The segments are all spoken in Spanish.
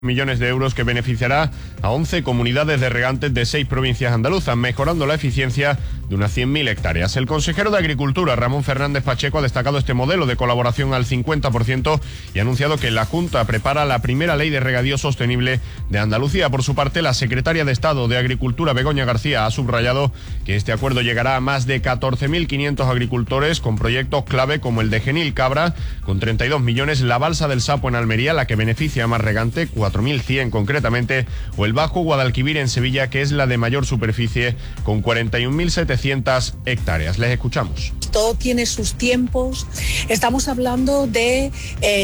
millones de euros que beneficiará a 11 comunidades de regantes de 6 provincias andaluzas, mejorando la eficiencia de unas 100.000 hectáreas. El consejero de Agricultura, Ramón Fernández Pacheco, ha destacado este modelo de colaboración al 50% y ha anunciado que la Junta prepara la primera ley de regadío sostenible de Andalucía. Por su parte, la secretaria de Estado de Agricultura, Begoña García, ha subrayado que este acuerdo llegará a más de 14.500 agricultores con proyectos clave como el de Genil Cabra, con 32 millones, la Balsa del Sapo en Almería, la que beneficia a más regante, 4.100 concretamente, o el Bajo Guadalquivir en Sevilla, que es la de mayor superficie, con 41.700 hectáreas. Les escuchamos. Todo tiene sus tiempos. Estamos hablando de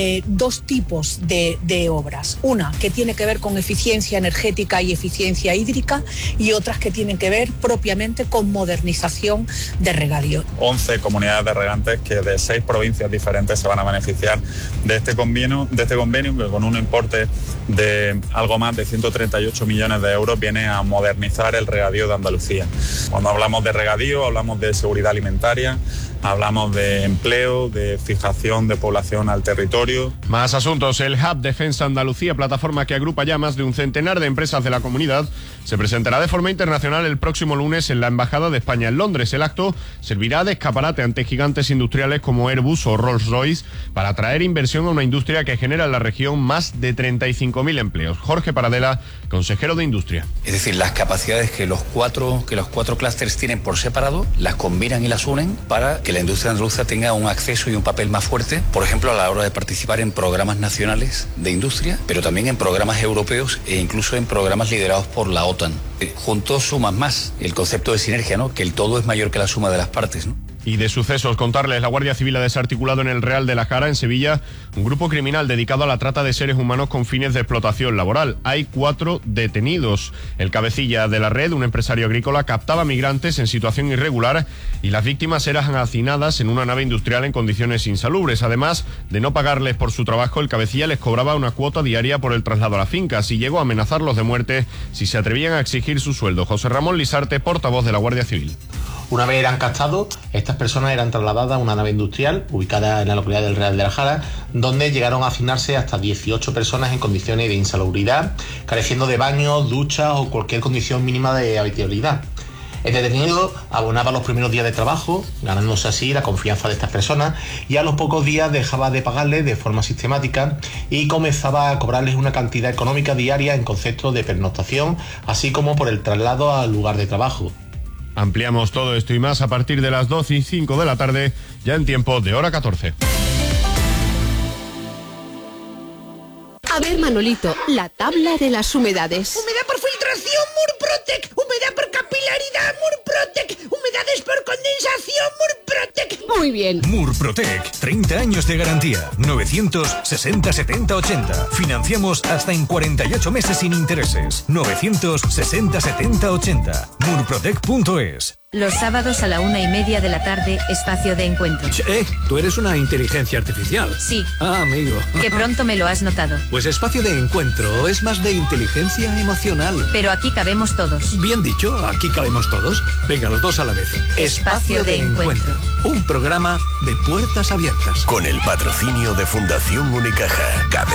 dos tipos de obras. Una que tiene que ver con eficiencia energética y eficiencia hídrica, y otras que tienen que ver propiamente con modernización de regadío. 11 comunidades de regantes que de 6 provincias diferentes se van a beneficiar de este convenio que con un importe de algo más de 138 millones de euros viene a modernizar el regadío de Andalucía. Cuando hablamos de regadío, hablamos de seguridad alimentaria, hablamos de empleo, de fijación de población al territorio. Más asuntos. El Hub Defensa Andalucía, plataforma que agrupa ya más de un centenar de empresas de la comunidad, se presentará de forma internacional el próximo lunes en la Embajada de España en Londres. El acto servirá de escaparate ante gigantes industriales como Airbus o Rolls-Royce para atraer inversión a una industria que genera en la región más de 35.000 empleos. Jorge Paradela, consejero de Industria. Es decir, las capacidades que los cuatro clústeres tienen por separado, las combinan y las unen para que la industria andaluza tenga un acceso y un papel más fuerte, por ejemplo, a la hora de participar en programas nacionales de industria, pero también en programas europeos e incluso en programas liderados por la OTAN. Juntos suman más. El concepto de sinergia, ¿no? Que el todo es mayor que la suma de las partes, ¿no? Y de sucesos, contarles, la Guardia Civil ha desarticulado en el Real de la Jara, en Sevilla, un grupo criminal dedicado a la trata de seres humanos con fines de explotación laboral. Hay 4 detenidos. El cabecilla de la red, un empresario agrícola, captaba migrantes en situación irregular y las víctimas eran hacinadas en una nave industrial en condiciones insalubres. Además de no pagarles por su trabajo, el cabecilla les cobraba una cuota diaria por el traslado a la finca, y llegó a amenazarlos de muerte si se atrevían a exigir su sueldo. José Ramón Lisarte, portavoz de la Guardia Civil. Una vez eran captados, estas personas eran trasladadas a una nave industrial ubicada en la localidad del Real de la Jara, donde llegaron a hacinarse hasta 18 personas en condiciones de insalubridad, careciendo de baños, duchas o cualquier condición mínima de habitabilidad. El detenido abonaba los primeros días de trabajo, ganándose así la confianza de estas personas, y a los pocos días dejaba de pagarles de forma sistemática y comenzaba a cobrarles una cantidad económica diaria en concepto de pernoctación, así como por el traslado al lugar de trabajo. Ampliamos todo esto y más a partir de las 12:05 de la tarde, ya en tiempo de hora 14. A ver, Manolito, la tabla de las humedades. Humedad por filtración, Murprotec. Humedad por capilaridad, Murprotec. Humedades por condensación, Murprotec. Muy bien. Murprotec, 30 años de garantía. 960 70 80. Financiamos hasta en 48 meses sin intereses. 960 70 80. Murprotec.es. Los sábados a la 1:30 de la tarde, espacio de encuentro. Tú eres una inteligencia artificial. Sí. Ah, amigo. Que pronto me lo has notado. Pues espacio de encuentro es más de inteligencia emocional. Pero aquí cabemos todos. Bien dicho, aquí cabemos todos. Venga, los dos a la vez. Espacio de encuentro. Un programa de puertas abiertas. Con el patrocinio de Fundación Unicaja.